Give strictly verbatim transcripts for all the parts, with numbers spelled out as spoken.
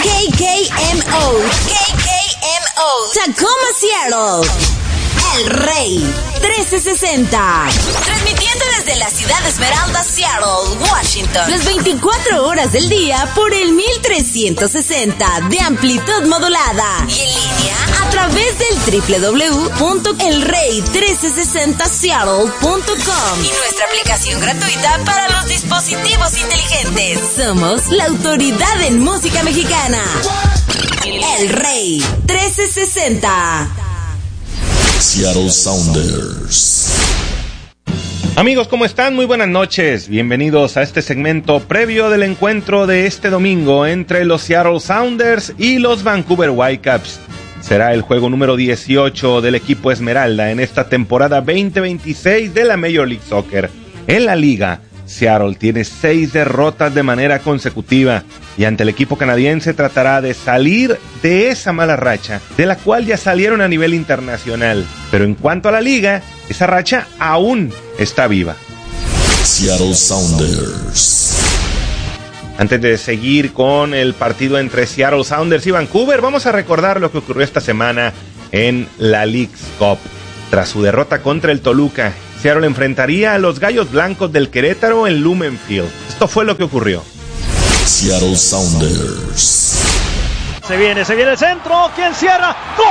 K K M O. K K M O. Tacoma, Seattle. El Rey trece sesenta. Transmitiendo desde la ciudad de Esmeralda, Seattle, Washington. Las veinticuatro horas del día por el mil trescientos sesenta de amplitud modulada. Y en línea a través del doble u doble u doble u punto el rey trece sesenta seattle punto com. Y nuestra aplicación gratuita para los dispositivos inteligentes. Somos la autoridad en música mexicana. El Rey trece sesenta. Seattle Sounders. Amigos, ¿cómo están? Muy buenas noches. Bienvenidos a este segmento previo del encuentro de este domingo entre los Seattle Sounders y los Vancouver Whitecaps. Será el juego número dieciocho del equipo Esmeralda en esta temporada veinte veintiséis de la Major League Soccer. En la liga, Seattle tiene seis derrotas de manera consecutiva y ante el equipo canadiense tratará de salir de esa mala racha, de la cual ya salieron a nivel internacional. Pero en cuanto a la liga, esa racha aún está viva. Seattle Sounders. Antes de seguir con el partido entre Seattle Sounders y Vancouver, vamos a recordar lo que ocurrió esta semana en la Leagues Cup. Tras su derrota contra el Toluca, Seattle enfrentaría a los Gallos Blancos del Querétaro en Lumen Field. Esto fue lo que ocurrió. Seattle Sounders. Se viene, se viene el centro. ¿Quién cierra? ¡Gol!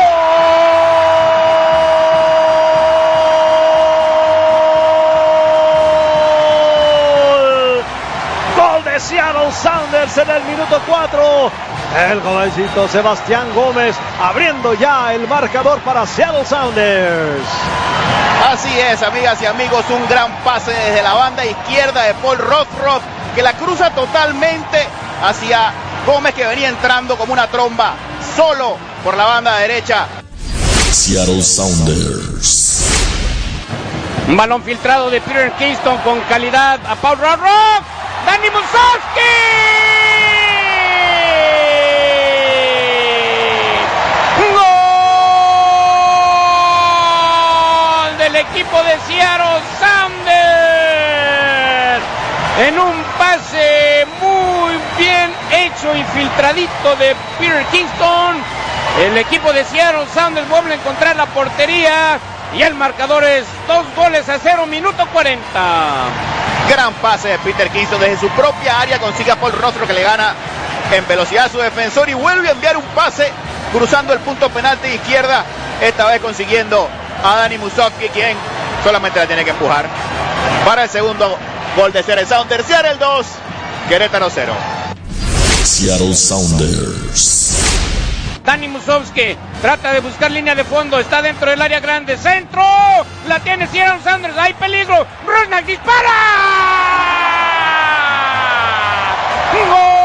Gol de Seattle Sounders en el minuto cuatro. El jovencito Sebastián Gómez abriendo ya el marcador para Seattle Sounders. Así es, amigas y amigos, un gran pase desde la banda izquierda de Paul Rothrock, que la cruza totalmente hacia Gómez, que venía entrando como una tromba, solo por la banda derecha. Seattle Sounders. Un balón filtrado de Peter Kingston con calidad a Paul Rothrock. Dani Musovski. El equipo de Seattle Sounders en un pase muy bien hecho y filtradito de Peter Kingston. El equipo de Seattle Sounders vuelve a encontrar la portería y el marcador es dos goles a cero, minuto cuarenta. Gran pase de Peter Kingston desde su propia área, consigue a Paul Rothrock, que le gana en velocidad a su defensor y vuelve a enviar un pase cruzando el punto penalti de izquierda, esta vez consiguiendo a Dani Musovski, quien solamente la tiene que empujar para el segundo gol de Seattle Sounders. Seattle dos, Querétaro cero. Seattle Sounders. Dani Musovski trata de buscar línea de fondo, está dentro del área grande, centro, la tiene Seattle Sounders, hay peligro, Rusnak dispara, ¡gol!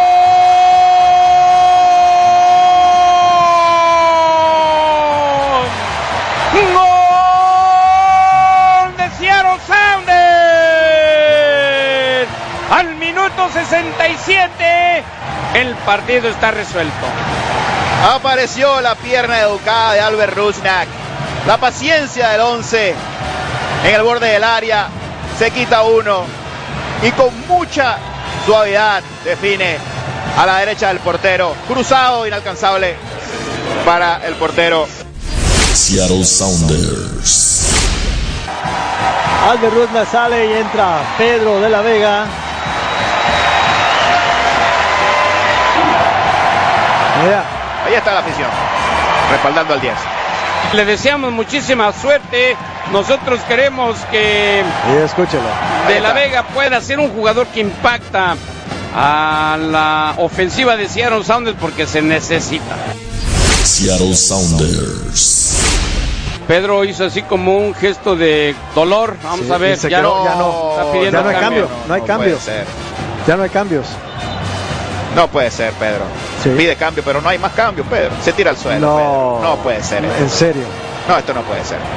Al minuto sesenta y siete, el partido está resuelto. Apareció la pierna educada de Albert Rusnak, la paciencia del once en el borde del área, se quita uno y con mucha suavidad define a la derecha del portero, cruzado, inalcanzable para el portero. Seattle Sounders. Albert Rusnak sale y entra Pedro de la Vega. Mira. Ahí está la afición, respaldando al diez. Le deseamos muchísima suerte. Nosotros queremos que sí, escúchelo. De la Vega pueda ser un jugador que impacta a la ofensiva de Seattle Sounders, porque se necesita. Seattle Sounders. Pedro hizo así como un gesto de dolor. Vamos sí, a ver, ya, quedó, no, ya no, está pidiendo ya no hay cambio. cambio, no hay no cambios. Ya no hay cambios. No puede ser, Pedro. Sí. Pide cambio, pero no hay más cambios, Pedro. Se tira al suelo, no, Pedro. No puede ser. En esto. serio. No, esto no puede ser.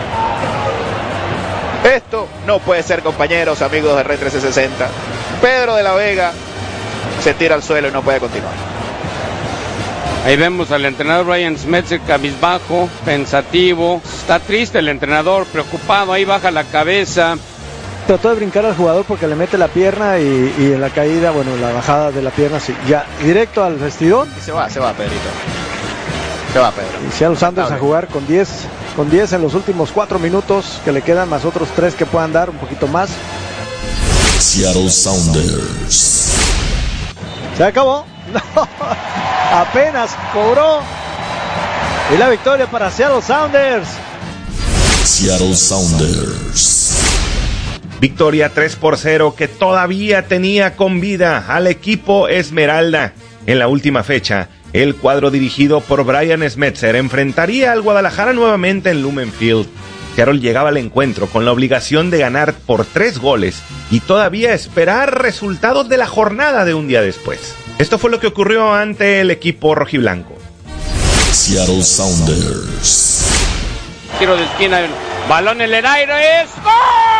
Esto no puede ser, compañeros, amigos de Red trescientos sesenta. Pedro de la Vega se tira al suelo y no puede continuar. Ahí vemos al entrenador Brian Schmetzer cabizbajo, pensativo. Está triste el entrenador, preocupado. Ahí baja la cabeza. trató de brincar al jugador porque le mete la pierna y, y en la caída, bueno, la bajada de la pierna, sí, ya directo al vestidor. Y se va, se va Pedrito. Se va Pedro. Y Seattle Sounders a jugar con diez, con diez en los últimos cuatro minutos que le quedan, más otros tres que puedan dar, un poquito más. Seattle Sounders. Se acabó. No, apenas cobró. Y la victoria para Seattle Sounders. Seattle Sounders. Victoria tres por cero que todavía tenía con vida al equipo Esmeralda. En la última fecha, el cuadro dirigido por Brian Schmetzer enfrentaría al Guadalajara nuevamente en Lumen Field. Seattle llegaba al encuentro con la obligación de ganar por tres goles y todavía esperar resultados de la jornada de un día después. Esto fue lo que ocurrió ante el equipo rojiblanco. Seattle Sounders. Tiro de esquina, balón en el aire, es ¡gol!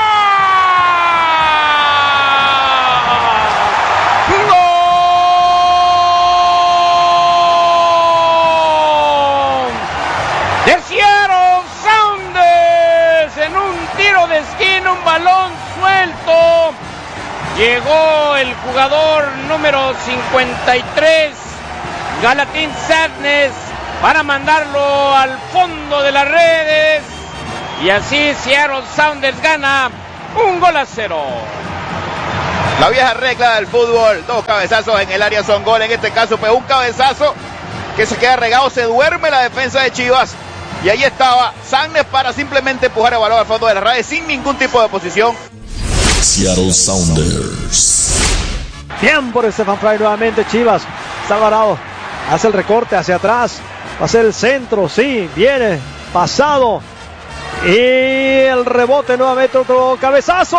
De Seattle Sounders en un tiro de esquina, un balón suelto. Llegó el jugador número cincuenta y tres, Galatín Sadness, para mandarlo al fondo de las redes. Y así Seattle Sounders gana un gol a cero. La vieja regla del fútbol, dos cabezazos en el área son gol. En este caso fue un cabezazo que se queda regado, se duerme la defensa de Chivas. Y ahí estaba Sadness para simplemente empujar el balón al fondo de las redes sin ningún tipo de posición. Seattle Sounders. Bien por Stefan Fry nuevamente. Chivas está varado, hace el recorte hacia atrás, va a ser el centro, sí, viene pasado y el rebote nuevamente, otro cabezazo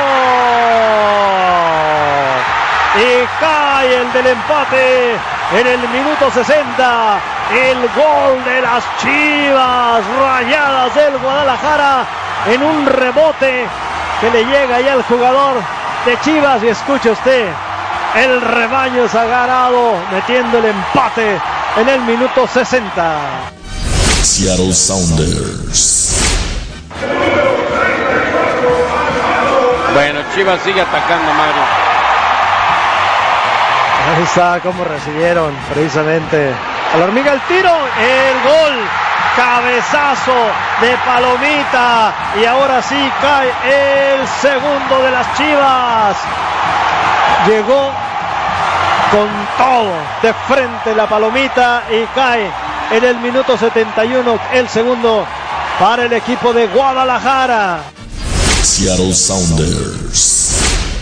y cae el del empate en el minuto sesenta. El gol de las Chivas Rayadas del Guadalajara en un rebote que le llega ya al jugador de Chivas. Y escuche usted, el rebaño sagrado metiendo el empate en el minuto sesenta. Seattle Sounders. Bueno, Chivas sigue atacando, Mario. Ahí está cómo recibieron precisamente a la hormiga el tiro, el gol, cabezazo de Palomita y ahora sí cae el segundo de las Chivas. Llegó con todo de frente la Palomita y cae en el minuto setenta y uno el segundo para el equipo de Guadalajara. Seattle Sounders.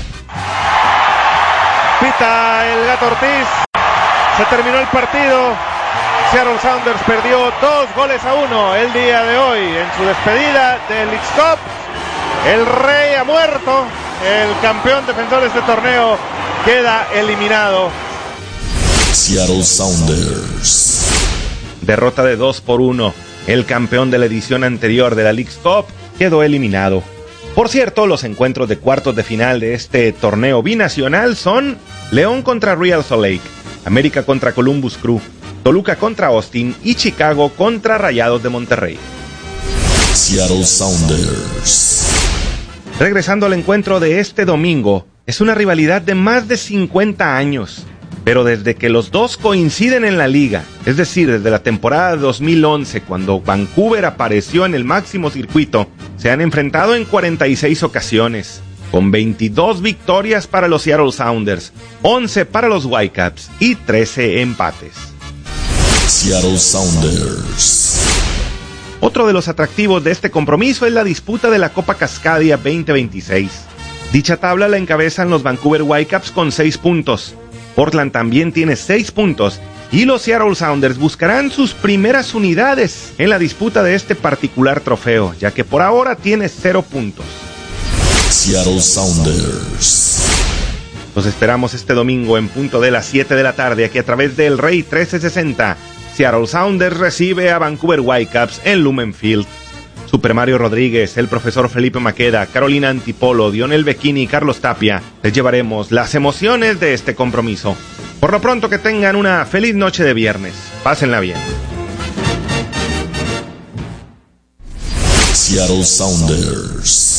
Pita el Gato Ortiz. Se terminó el partido. Seattle Sounders perdió dos goles a uno el día de hoy en su despedida del Leagues Cup. El Rey ha muerto. El campeón defensor de este torneo queda eliminado. Seattle Sounders. Derrota de dos por uno. El campeón de la edición anterior de la Leagues Cup quedó eliminado. Por cierto, los encuentros de cuartos de final de este torneo binacional son León contra Real Salt Lake, América contra Columbus Crew, Toluca contra Austin y Chicago contra Rayados de Monterrey. Seattle Sounders. Regresando al encuentro de este domingo, es una rivalidad de más de cincuenta años, pero desde que los dos coinciden en la liga, es decir, desde la temporada de dos mil once, cuando Vancouver apareció en el máximo circuito, se han enfrentado en cuarenta y seis ocasiones, con veintidós victorias para los Seattle Sounders, once para los Whitecaps y trece empates. Seattle Sounders. Otro de los atractivos de este compromiso es la disputa de la Copa Cascadia veinte veintiséis. Dicha tabla la encabezan los Vancouver Whitecaps con seis puntos. Portland también tiene seis puntos y los Seattle Sounders buscarán sus primeras unidades en la disputa de este particular trofeo, ya que por ahora tiene cero puntos. Seattle Sounders. Los esperamos este domingo en punto de las siete de la tarde aquí a través del Rey trece sesenta. Seattle Sounders recibe a Vancouver Whitecaps en Lumen Field. Super Mario Rodríguez, el profesor Felipe Maqueda, Carolina Antipolo, Dionel Becchini y Carlos Tapia les llevaremos las emociones de este compromiso. Por lo pronto, que tengan una feliz noche de viernes. Pásenla bien. Seattle Sounders.